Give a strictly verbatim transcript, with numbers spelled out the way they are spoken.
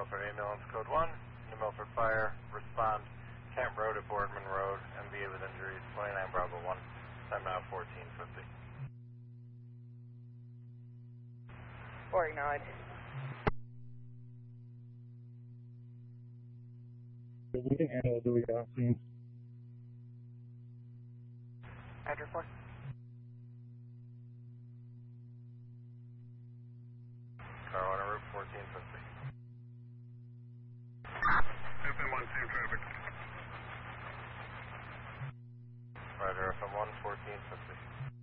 Milford ambulance code one, New Milford Fire, respond, Camp Road at Boardman Road, M V A with injuries, twenty-nine Bravo one, time now fourteen fifty. Four acknowledge. We can handle the uh, scene. Roger, four. Car one en route fourteen fifty. F M one, same traffic. Roger, F M one fourteen fifty.